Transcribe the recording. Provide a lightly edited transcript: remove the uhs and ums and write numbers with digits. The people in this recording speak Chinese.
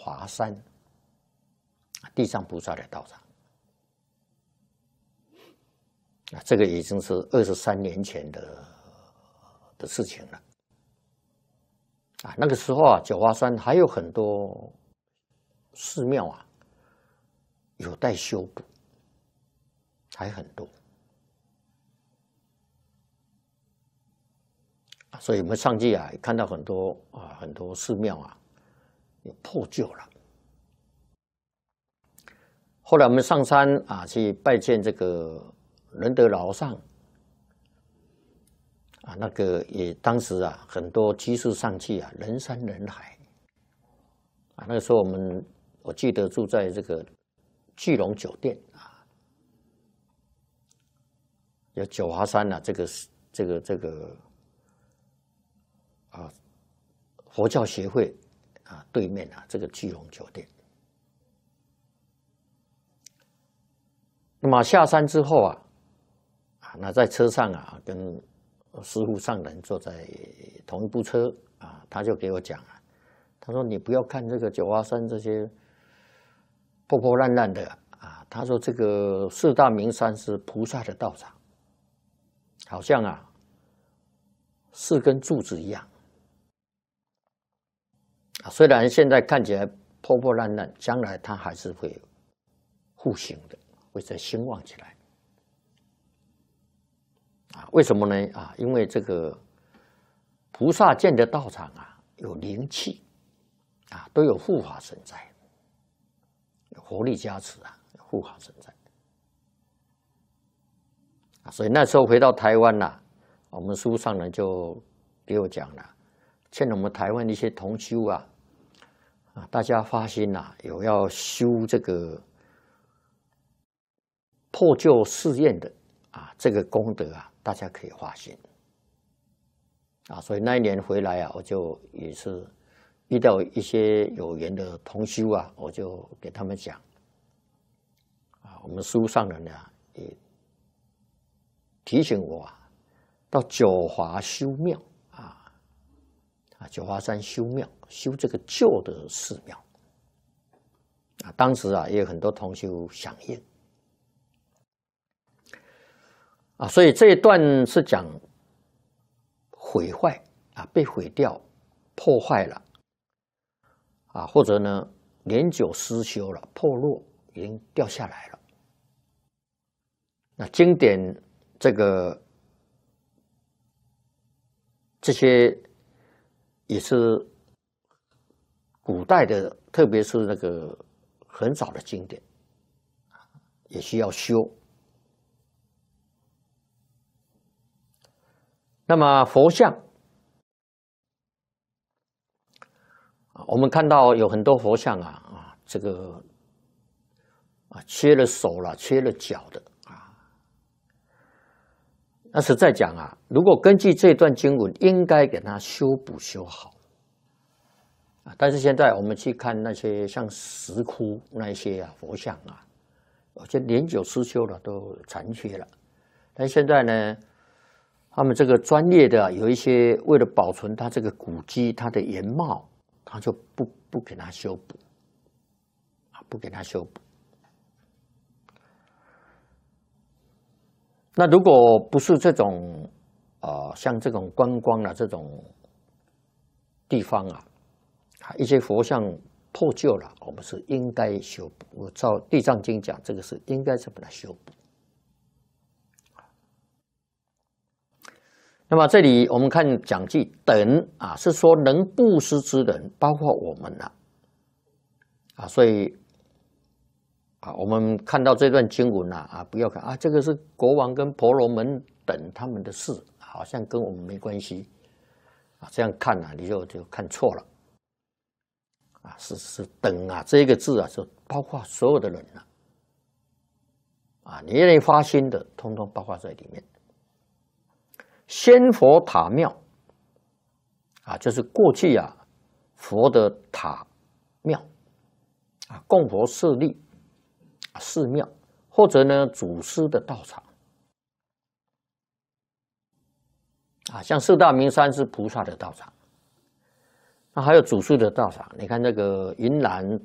华山地藏菩萨的道场。这个已经是23年前的事情了。那个时候啊，九华山还有很多寺庙啊，有待修补，还很多。所以我们上去啊，看到很多寺庙啊，有破旧了。后来我们上山啊，去拜见这个仁德老上啊，那个也当时啊，很多居士上去啊，人山人海啊。那个时候我记得住在这个聚龙酒店啊，有九华山啊，这个啊佛教协会啊对面啊，这个聚龙酒店。那么下山之后啊，那在车上啊，跟师父上人坐在同一部车啊，他就给我讲啊，他说你不要看这个九华山这些破破烂烂的啊，他说这个四大名山是菩萨的道场，好像啊是跟柱子一样啊，虽然现在看起来破破烂烂，将来它还是会复兴的，会再兴旺起来。为什么呢？因为这个菩萨建的道场啊，有灵气啊，都有护法神在，有活力加持啊，有护法神在所以那时候回到台湾啦，我们书上呢就给我讲了，劝我们台湾的一些同修啊，大家发心有要修这个破旧寺院的这个功德啊。大家可以发心所以那一年回来啊，我就也是遇到一些有缘的同修啊，我就给他们讲我们书上人也提醒我到九华修庙九华山修庙，修这个旧的寺庙当时也有很多同修响应。所以这一段是讲毁坏被毁掉、破坏了或者呢年久失修了、破落，已经掉下来了。那经典这些也是古代的，特别是那个很早的经典，也需要修。那么佛像，我们看到有很多佛像这个缺了手了、缺了脚的那实在讲如果根据这段经文，应该给它修补修好但是现在我们去看那些像石窟那一些佛像我觉得年久失修了，都残缺了。但现在呢，他们这个专业的有一些为了保存它这个古迹、它的原貌，他就不给它修补不给它修补。那如果不是这种像这种观光这种地方一些佛像破旧了，我们是应该修补。我照《地藏经》讲，这个是应该是把它修补。那么这里我们看讲句等是说能布施之人，包括我们所以我们看到这段经文不要看这个是国王跟婆罗门等他们的事，好像跟我们没关系这样看你就看错了是等这一个字是包括所有的人你愿意发心的，通通包括在里面。仙佛塔庙就是过去佛的塔庙供佛舍利寺庙，或者呢祖师的道场像四大名山是菩萨的道场， 那还有祖师的道场，你看那个云南